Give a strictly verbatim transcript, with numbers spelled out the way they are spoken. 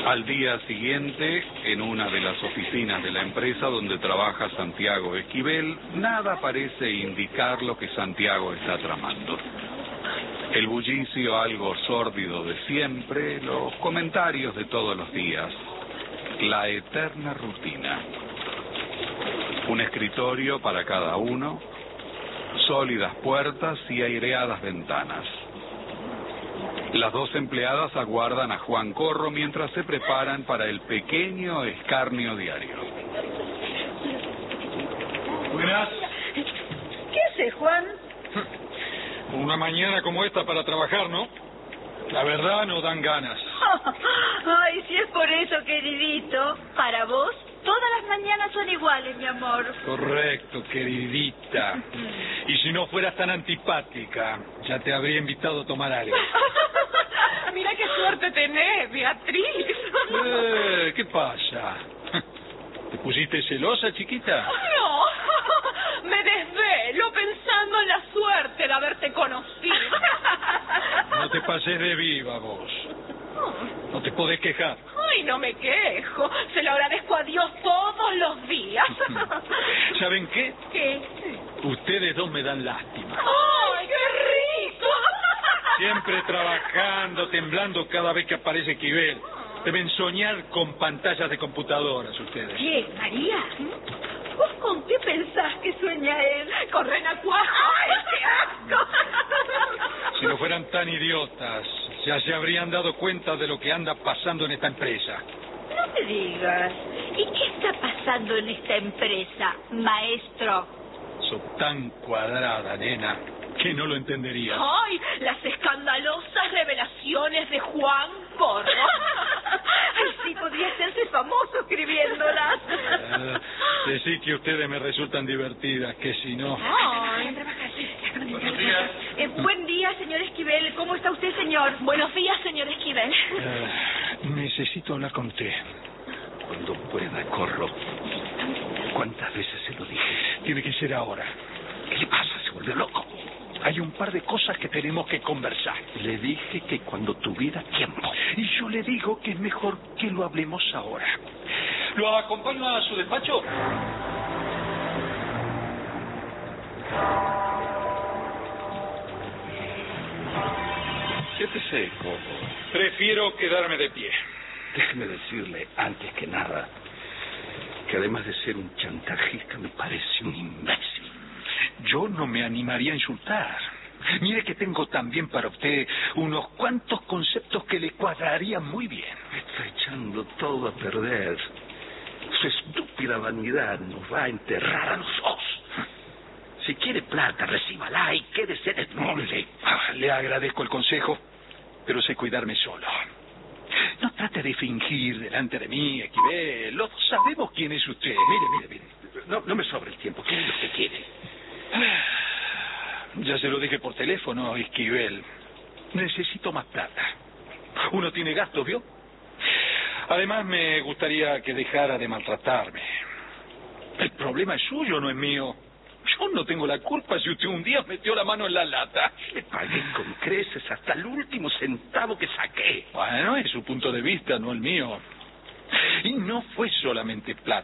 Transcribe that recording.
Al día siguiente, en una de las oficinas de la empresa donde trabaja Santiago Esquivel, nada parece indicar lo que Santiago está tramando. El bullicio algo sórdido de siempre, los comentarios de todos los días, la eterna rutina. Un escritorio para cada uno, sólidas puertas y aireadas ventanas. Las dos empleadas aguardan a Juan Corro mientras se preparan para el pequeño escarnio diario. Buenas. ¿Qué hace, Juan? Una mañana como esta para trabajar, ¿no? La verdad no dan ganas. Ay, si es por eso, queridito. Para vos, todas las mañanas son iguales, mi amor. Correcto, queridita. Y si no fueras tan antipática, ya te habría invitado a tomar algo. Mira qué suerte tenés, Beatriz. Eh, ¿Qué pasa? ¿Te pusiste celosa, chiquita? No, me desvelo pensando en la suerte de haberte conocido. No te pases de viva, vos. No te podés quejar. Ay, no me quejo. Se lo agradezco a Dios todos los días. ¿Saben qué? ¿Qué? Ustedes dos me dan lástima. ¡Ay, qué rico! Siempre trabajando, temblando cada vez que aparece Esquivel. Deben soñar con pantallas de computadoras ustedes. ¿Qué, María? ¿Vos con qué pensás que sueña él? Con renacuajo. ¡Ay, qué asco! Si no fueran tan idiotas, ya se habrían dado cuenta de lo que anda pasando en esta empresa. No me digas. ¿Y qué está pasando en esta empresa, maestro? Sos tan cuadrada, nena, que no lo entenderías. Ay, las escandalosas revelaciones de Juan Corro. Ay, sí, podría hacerse famoso escribiéndolas. Eh, decí que ustedes me resultan divertidas, que si no... Ay. Buenos días. Eh, buen día, señor Esquivel. ¿Cómo está usted, señor? Buenos días, señor Esquivel. Eh, necesito hablar con usted. Cuando pueda, Corro. ¿Cuántas veces se lo dije? Tiene que ser ahora. ¿Qué le pasa? ¿Se volvió loco? Hay un par de cosas que tenemos que conversar. Le dije que cuando tuviera tiempo. Y yo le digo que es mejor que lo hablemos ahora. ¿Lo acompaño a su despacho? Siéntese, Corro. Prefiero quedarme de pie. Déjeme decirle, antes que nada, que además de ser un chantajista, me parece un imbécil. Yo no me animaría a insultar. Mire que tengo también para usted unos cuantos conceptos que le cuadrarían muy bien. Me está echando todo a perder. Su estúpida vanidad nos va a enterrar a los dos. Si quiere plata, recíbala y quédese de noble. Ah, le agradezco el consejo, pero sé cuidarme solo. No trate de fingir delante de mí, Esquivel. Los sabemos quién es usted. Mire, mire, mire. No, no me sobra el tiempo. ¿Qué es lo que quiere? Ya se lo dije por teléfono, Esquivel. Necesito más plata. Uno tiene gastos, ¿vio? Además, me gustaría que dejara de maltratarme. El problema es suyo, no es mío. Yo no tengo la culpa si usted un día metió la mano en la lata. Le pagué con creces hasta el último centavo que saqué. Bueno, es su punto de vista, no el mío. Y no fue solamente plata.